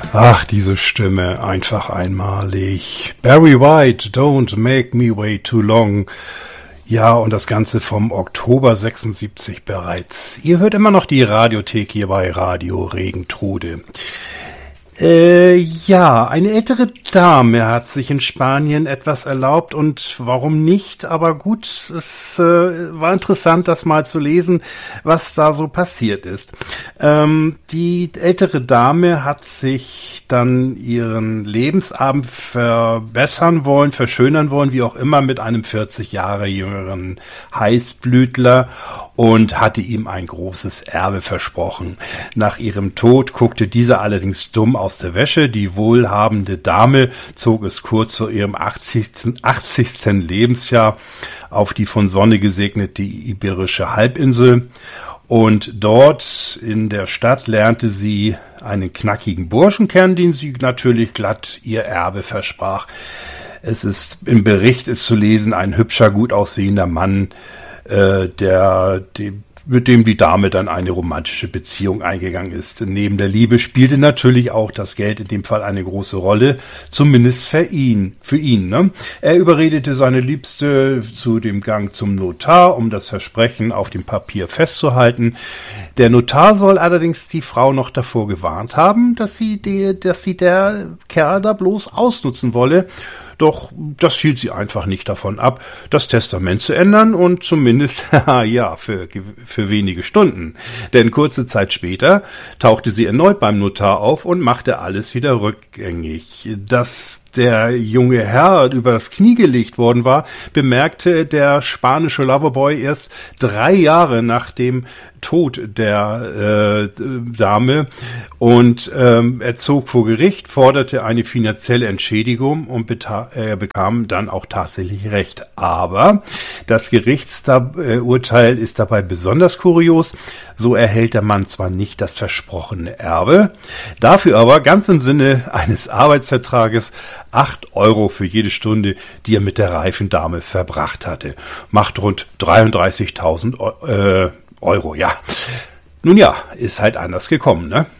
Ach, diese Stimme, einfach einmalig. Barry White, Don't Make Me Wait Too Long. Ja, und das Ganze vom Oktober 76 bereits. Ihr hört immer noch die Radiothek hier bei Radio Regentrude. Ja, eine ältere Dame hat sich in Spanien etwas erlaubt und warum nicht, aber gut, es war interessant, das mal zu lesen, was da so passiert ist. Die ältere Dame hat sich dann ihren Lebensabend verbessern wollen, verschönern wollen, wie auch immer, mit einem 40 Jahre jüngeren Heißblütler und hatte ihm ein großes Erbe versprochen. Nach ihrem Tod guckte dieser allerdings dumm aus der Wäsche. Die wohlhabende Dame zog es kurz vor ihrem 80. Lebensjahr auf die von Sonne gesegnete iberische Halbinsel. Und dort in der Stadt lernte sie einen knackigen Burschen kennen, den sie natürlich glatt ihr Erbe versprach. Es ist im Bericht ist zu lesen, ein hübscher, gut aussehender Mann, mit dem die Dame dann eine romantische Beziehung eingegangen ist. Neben der Liebe spielte natürlich auch das Geld in dem Fall eine große Rolle, zumindest für ihn. Ne? Er überredete seine Liebste zu dem Gang zum Notar, um das Versprechen auf dem Papier festzuhalten. Der Notar soll allerdings die Frau noch davor gewarnt haben, dass sie der Kerl da bloß ausnutzen wolle. Doch das hielt sie einfach nicht davon ab, das Testament zu ändern und zumindest, ja, für wenige Stunden. Denn kurze Zeit später tauchte sie erneut beim Notar auf und machte alles wieder rückgängig. Dass der junge Herr über das Knie gelegt worden war, bemerkte der spanische Loverboy erst 3 Jahre nach dem Tod der Dame und er zog vor Gericht, forderte eine finanzielle Entschädigung und bekam dann auch tatsächlich Recht. Aber das Gerichtsurteil ist dabei besonders kurios. So erhält der Mann zwar nicht das versprochene Erbe, dafür aber ganz im Sinne eines Arbeitsvertrages 8 Euro für jede Stunde, die er mit der reifen Dame verbracht hatte. Macht rund 33.000 Euro, ja. Nun ja, ist halt anders gekommen, ne?